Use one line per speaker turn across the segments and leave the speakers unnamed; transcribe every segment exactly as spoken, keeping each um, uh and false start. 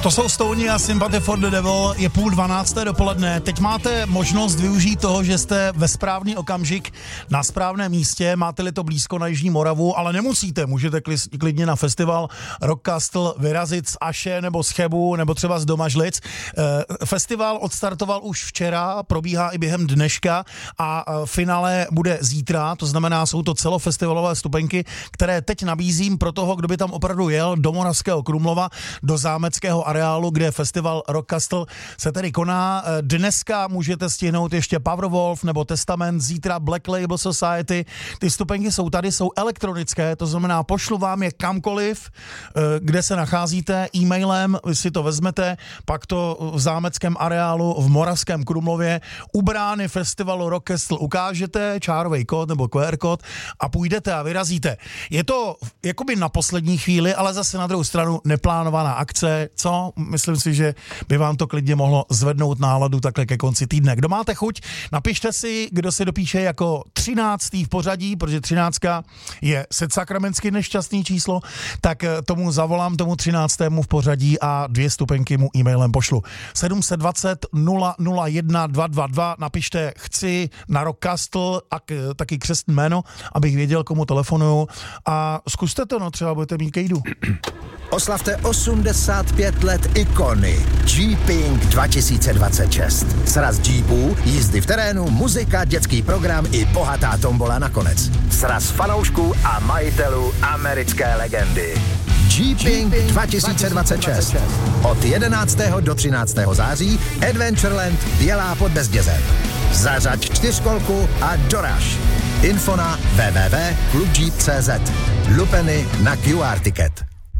To jsou Stoni a Sympathy for the Devil, je půl dvanácté dopoledne. Teď máte možnost využít toho, že jste ve správný okamžik na správném místě, máte-li to blízko na Jižní Moravu, ale nemusíte, můžete klidně na festival Rock Castle vyrazit z Aše nebo z Chebu nebo třeba z Domažlic. Festival odstartoval už včera, probíhá i během dneška a finále bude zítra, to znamená, jsou to celofestivalové stupenky, které teď nabízím pro toho, kdo by tam opravdu jel do Moravského Krumlova, do zámeckého areálu, kde festival Rock Castle se tedy koná. Dneska můžete stihnout ještě Powerwolf nebo Testament, zítra Black Label Society. Ty stupenky jsou tady, jsou elektronické, to znamená, pošlu vám je kamkoliv, kde se nacházíte, e-mailem, vy si to vezmete, pak to v zámeckém areálu v Moravském Krumlově u brány festivalu Rock Castle ukážete, čárový kód nebo Q R kód a půjdete a vyrazíte. Je to jakoby na poslední chvíli, ale zase na druhou stranu neplánovaná akce, co? Myslím si, že by vám to klidně mohlo zvednout náladu takhle ke konci týdne. Kdo máte chuť, napište si, kdo si dopíše jako třináctý v pořadí, protože třináctka je sedsakramentsky nešťastný číslo, tak tomu zavolám, tomu třináctému v pořadí a dvě stupenky mu e-mailem pošlu. sedm set dvacet nula nula jedna dva dva dva, napište chci na Rock Castle a k, taky křestní jméno, abych věděl, komu telefonuju a zkuste to, no třeba budete mít kejdu.
Oslavte osmdesát pět let ikony Jeeping dva tisíce dvacet šest. Sraz Jeepů, jízdy v terénu, muzika, dětský program i bohatá tombola nakonec. Sraz fanoušků a majitelů americké legendy. Jeeping dva tisíce dvacet šest. Od jedenáctého do třináctého září Adventureland Bělá pod Bezdězem. Zařaď čtyřkolku a doraž. Info na w w w tečka klub jeep tečka c z. Lupeny na Q R ticket.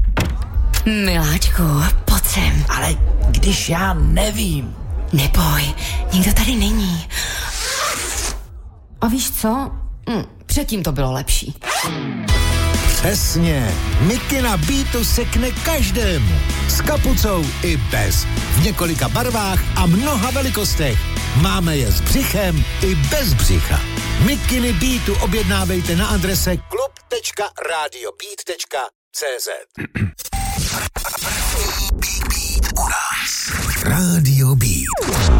Miláčku, pojď sem.
Ale když já nevím.
Neboj, nikdo tady není. A víš co? Hm, předtím to bylo lepší.
Přesně. Mikina Beatu sekne každému. S kapucou i bez. V několika barvách a mnoha velikostech. Máme je s břichem i bez břicha. Mikiny Beatu objednávejte na adrese klub tečka radio beat tečka c z.
Beat u nás. Rádio